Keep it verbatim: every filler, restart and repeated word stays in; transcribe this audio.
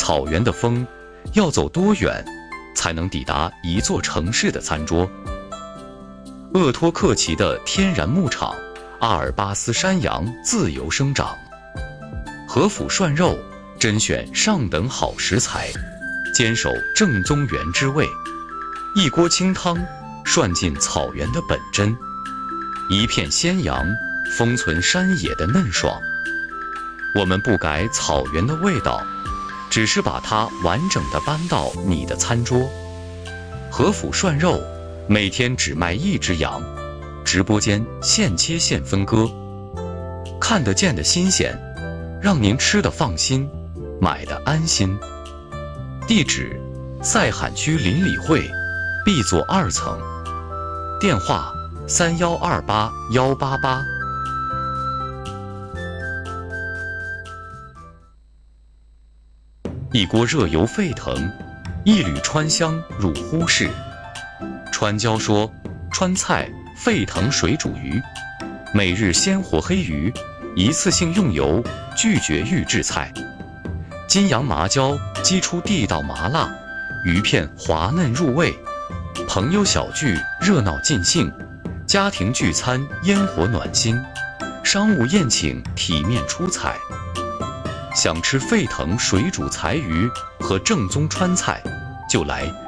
草原的风，要走多远才能抵达一座城市的餐桌？鄂托克旗的天然牧场，阿尔巴斯山羊自由生长。和府涮肉，甄选上等好食材，坚守正宗原汁味。一锅清汤，涮尽草原的本真。一片鲜羊，封存山野的嫩爽。我们不改草原的味道，只是把它完整的搬到你的餐桌。和府涮肉，每天只卖一只羊，直播间现切现分割，看得见的新鲜，让您吃得放心，买得安心。地址：赛罕区邻里会 B 座二层，电话：三幺二八幺八八。一锅热油沸腾，一缕川香入呼室。川椒说：川菜沸腾水煮鱼，每日鲜活黑鱼，一次性用油，拒绝预制菜。金阳麻椒激出地道麻辣，鱼片滑嫩入味。朋友小聚热闹尽兴，家庭聚餐烟火暖心，商务宴请体面出彩。想吃沸腾水煮柴鱼和正宗川菜，就来